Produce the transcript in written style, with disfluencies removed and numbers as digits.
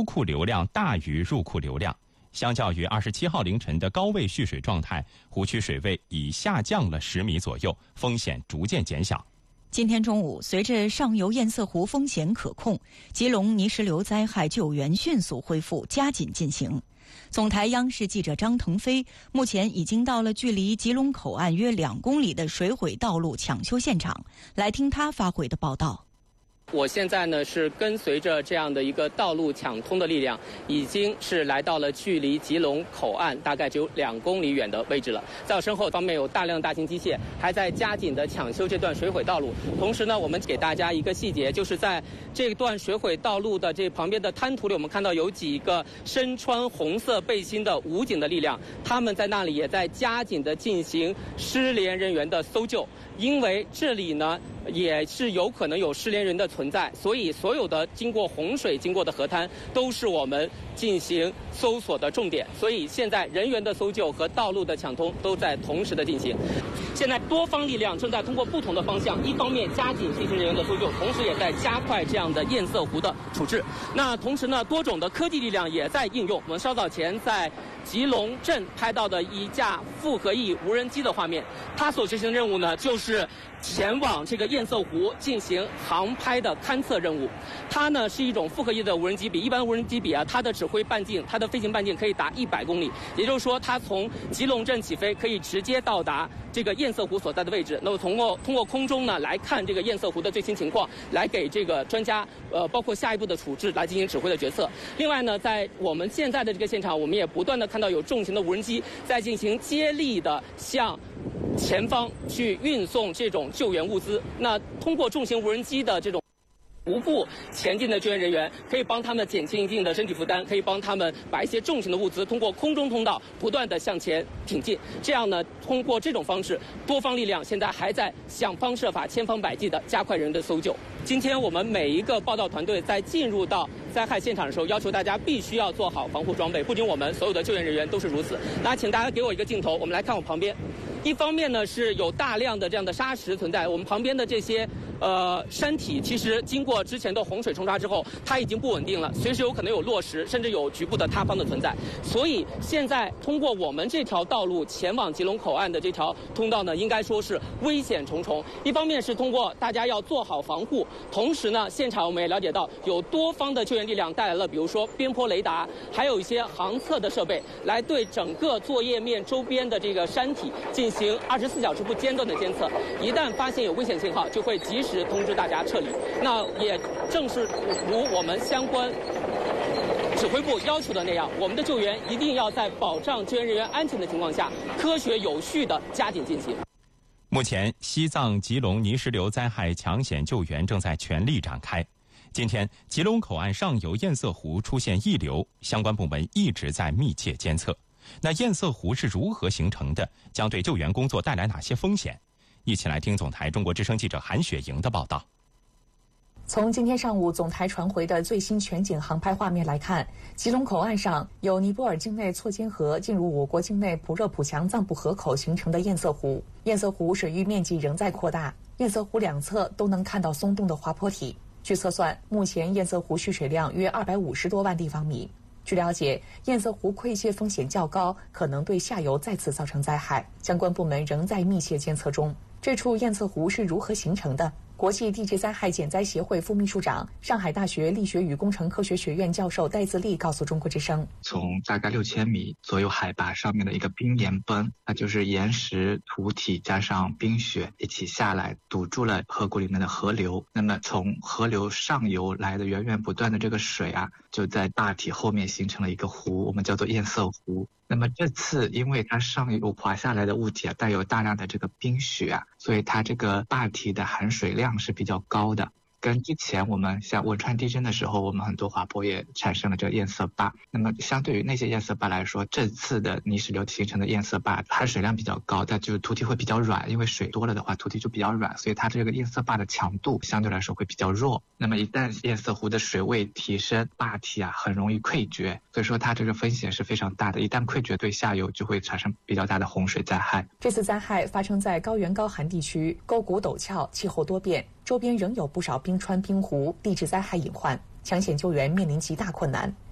出库流量大于入库流量。相较于27号凌晨的高位蓄水状态，湖区水位已下降了10米左右，风险逐渐减小。 今天中午，随着上游堰塞湖风险可控，吉隆泥石流灾害救援迅速恢复，加紧进行。总台央视记者张腾飞目前已经到了距离吉隆口岸约2公里的水毁道路抢修现场，来听他发回的报道。 我现在呢是跟随着这样的一个道路抢通的力量，已经是来到了距离吉隆口岸大概只有2公里远的位置了。在我身后方面有大量大型机械还在加紧的抢修这段水毁道路。同时呢，我们给大家一个细节，就是在这段水毁道路的这旁边的滩涂里，我们看到有几个身穿红色背心的武警的力量，他们在那里也在加紧的进行失联人员的搜救。因为这里呢也是有可能有失联人的存在，所以所有的经过洪水经过的河滩都是我们进行搜索的重点。所以现在人员的搜救和道路的抢通都在同时的进行。现在多方力量正在通过不同的方向，一方面加紧进行人员的搜救，同时也在加快这样的堰塞湖的处置。那同时呢，多种的科技力量也在应用。我们稍早前在吉隆镇拍到的一架复合翼无人机的画面，它所执行的任务呢，就是前往这个堰塞湖进行航拍的勘测任务。它呢是一种复合翼的无人机，比一般无人机比它的指挥半径，它的飞行半径可以达100公里。也就是说，它从吉隆镇起飞，可以直接到达这个堰塞湖所在的位置。那么通过空中呢来看这个堰塞湖的最新情况，来给这个专家包括下一步的处置来进行指挥的决策。另外呢，在我们现在的这个现场，我们也不断的看到有重型的无人机在进行接力的向前方去运送这种救援物资。那通过重型无人机的这种徒步前进的救援人员，可以帮他们减轻一定的身体负担，可以帮他们把一些重型的物资通过空中通道不断的向前挺进。这样呢，通过这种方式，多方力量现在还在想方设法、千方百计的加快人的搜救。今天我们每一个报道团队在进入到灾害现场的时候，要求大家必须要做好防护装备。不仅我们所有的救援人员都是如此。那请大家给我一个镜头，我们来看我旁边。一方面呢是有大量的这样的沙石存在，我们旁边的这些山体其实经过之前的洪水冲刷之后，它已经不稳定了，随时有可能有落石，甚至有局部的塌方的存在。所以现在通过我们这条道路前往吉隆口岸的这条通道呢，应该说是危险重重。一方面是通过大家要做好防护，同时呢，现场我们也了解到有多方的救援力量带来了，比如说边坡雷达，还有一些航测的设备，来对整个作业面周边的这个山体进行24小时不间断的监测。一旦发现有危险信号，就会及时通知大家撤离。那也正是如我们相关指挥部要求的那样，我们的救援一定要在保障救援人员安全的情况下，科学有序的加紧进行。 目前，西藏吉隆泥石流灾害抢险救援正在全力展开。今天，吉隆口岸上游堰塞湖出现溢流，相关部门一直在密切监测。那堰塞湖是如何形成的？将对救援工作带来哪些风险？一起来听总台中国之声记者韩雪莹的报道。 从今天上午总台传回的最新全景航拍画面来看，吉隆口岸上有尼泊尔境内错肩河进入我国境内普热普强藏布河口形成的堰塞湖。堰塞湖水域面积仍在扩大，堰塞湖两侧都能看到松动的滑坡体。据测算，目前堰塞湖蓄水量约250多万立方米。据了解，堰塞湖溃泄风险较高，可能对下游再次造成灾害，相关部门仍在密切监测中。这处堰塞湖是如何形成的？国际地质灾害减灾协会副秘书长、上海大学力学与工程科学学院教授戴自立告诉中国之声： 从大概6000米左右海拔上面的一个冰岩崩，那就是岩石、土体加上冰雪一起下来，堵住了河谷里面的河流。那么从河流上游来的源源不断的这个水啊，就在大体后面形成了一个湖，我们叫做堰塞湖。那么这次因为它上游滑下来的物体带有大量的这个冰雪啊，所以它这个坝体的含水量是比较高的。跟之前我们像汶川地震的时候，我们很多滑坡也产生了这个堰塞坝。那么相对于那些堰塞坝来说，这次的泥石流形成的堰塞坝含水量比较高，但就是土体会比较软，因为水多了的话，土体就比较软，所以它这个堰塞坝的强度相对来说会比较弱。那么一旦堰塞湖的水位提升，坝体啊很容易溃决，所以说它这个风险是非常大的。一旦溃决，对下游就会产生比较大的洪水灾害。 这次灾害发生在高原高寒地区，沟谷陡峭，气候多变，周边仍有不少冰川冰湖，地质灾害隐患，抢险救援面临极大困难。